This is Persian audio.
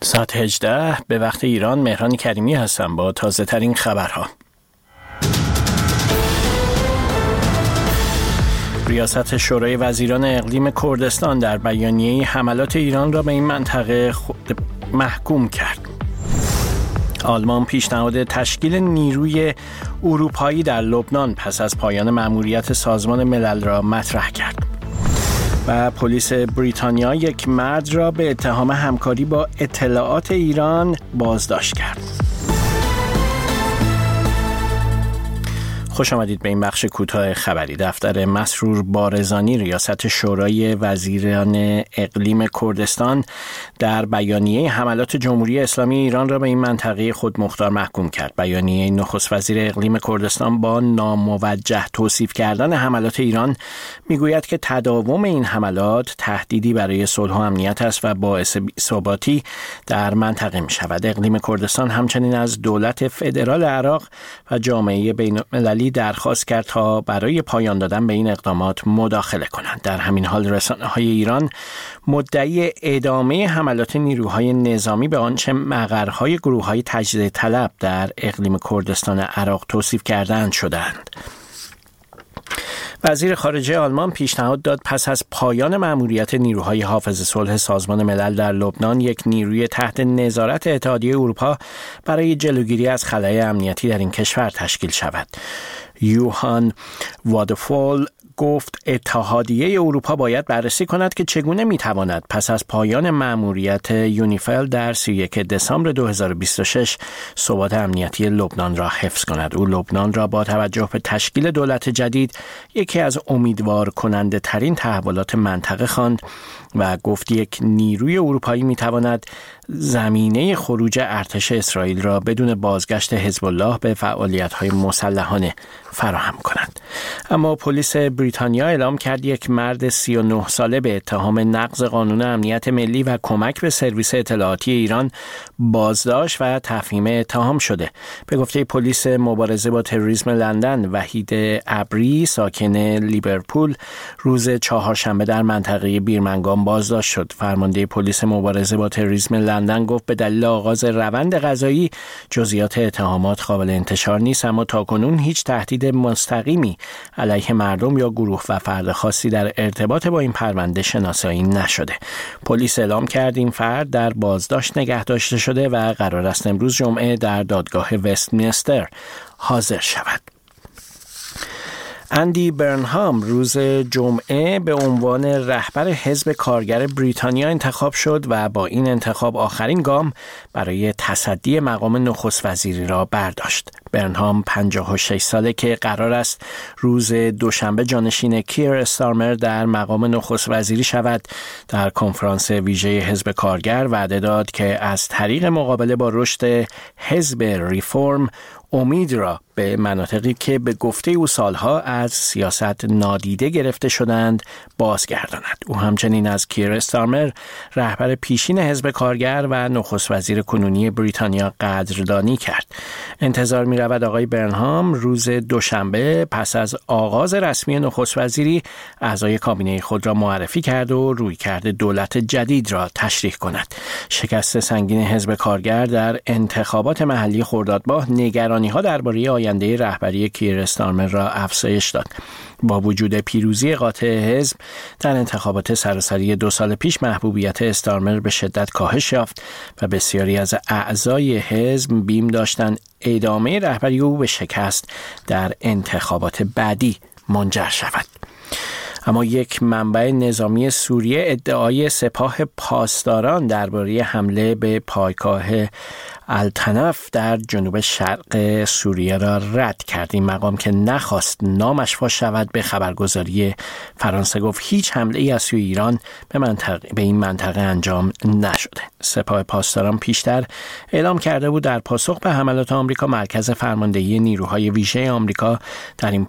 ساعت 18 به وقت ایران. مهران کریمی هستم با تازه ترین خبرها. ریاست شورای وزیران اقلیم کردستان در بیانیه حملات ایران را به این منطقه محکوم کرد. آلمان پیشنهاد تشکیل نیروی اروپایی در لبنان پس از پایان مأموریت سازمان ملل را مطرح کرد. و پلیس بریتانیا یک مرد را به اتهام همکاری با اطلاعات ایران بازداشت کرد. خوش آمدید به این بخش کوتاه خبری. دفتر مسرور بارزانی ریاست شورای وزیران اقلیم کردستان در بیانیه حملات جمهوری اسلامی ایران را به این منطقه خودمختار محکوم کرد. بیانیه نخست وزیر اقلیم کردستان با ناموجه توصیف کردن حملات ایران میگوید که تداوم این حملات تهدیدی برای صلح و امنیت است و باعث بی‌ثباتی در منطقه می شود. اقلیم کردستان همچنین از دولت فدرال عراق و جامعه بین‌المللی درخواست کرد تا برای پایان دادن به این اقدامات مداخله کنند. در همین حال رسانه‌های ایران مدعی ادامه حملات نیروهای نظامی به آنچه مقرهای گروه‌های تجزیه طلب در اقلیم کردستان عراق توصیف کردند شدند. وزیر خارجه آلمان پیشنهاد داد پس از پایان مأموریت نیروهای حافظ صلح سازمان ملل در لبنان یک نیروی تحت نظارت اتحادیه اروپا برای جلوگیری از خلأ امنیتی در این کشور تشکیل شود. یوهان وادفول گفت اتحادیه اروپا باید بررسی کند که چگونه میتواند پس از پایان مأموریت یونیفیل در 31 دسامبر 2026 ثبات امنیتی لبنان را حفظ کند. او لبنان را با توجه به تشکیل دولت جدید یکی از امیدوار کننده ترین تحولات منطقه خواند و گفت یک نیروی اروپایی میتواند زمینه خروج ارتش اسرائیل را بدون بازگشت حزب الله به فعالیت‌های مسلحانه فراهم کند. اما پلیس بریتانیا اعلام کرد یک مرد 39 ساله به اتهام نقض قانون امنیت ملی و کمک به سرویس اطلاعاتی ایران بازداشت و تفهیم اتهام شده. به گفته پلیس مبارزه با تروریسم لندن، وحید ابری ساکن لیورپول روز چهارشنبه در منطقه بیرمنگام بازداشت شد. فرمانده پلیس مبارزه با تروریسم لندن گفت به دلیل آغاز روند قضایی جزئیات اتهامات قابل انتشار نیست، اما تاکنون هیچ تهدید مستقیمی علیه مردم یا گروه و فرد خاصی در ارتباط با این پرونده شناسایی نشده. پلیس اعلام کرد این فرد در بازداشت نگه داشته شده و قرار است امروز جمعه در دادگاه وستمینستر حاضر شود. اندی برنهام روز جمعه به عنوان رهبر حزب کارگر بریتانیا انتخاب شد و با این انتخاب آخرین گام برای تصدی مقام نخست وزیری را برداشت. برنهام 56 ساله که قرار است روز دوشنبه جانشین کیر استارمر در مقام نخست وزیری شود. در کنفرانس ویژه حزب کارگر وعده داد که از طریق مقابله با رشد حزب ریفورم امید را به مناطقی که به گفته او سالها از سیاست نادیده گرفته شدند بازگرداند. او همچنین از کیر استارمر رهبر پیشین حزب کارگر و نخست وزیر کنونی بریتانیا قدردانی کرد. انتظار می رود آقای برنهام روز دوشنبه پس از آغاز رسمی نخست وزیری اعضای کابینه خود را معرفی کرد و رویکرد دولت جدید را تشریح کند. شکست سنگین حزب کارگر در انتخابات محلی خردادماه نگرانی‌ها درباره آینده رهبری کیر استارمر را افزایش داد. با وجود پیروزی قاطع حزب در انتخابات سراسری 2 سال پیش، محبوبیت استارمر به شدت کاهش یافت و بسیاری از اعضای حزب بیم داشتند ادامه رهبری او به شکست در انتخابات بعدی منجر شود. اما یک منبع نظامی سوریه ادعای سپاه پاسداران درباره حمله به پایگاه التنف در جنوب شرق سوریه را رد کرد. این مقام که نخواست نامش فاش شود به خبرگزاری فرانسه گفت هیچ حمله ای از سوی ایران به این منطقه انجام نشده. سپاه پاسداران پیشتر اعلام کرده بود در پاسخ به حملات آمریکا مرکز فرماندهی نیروهای ویژه آمریکا در این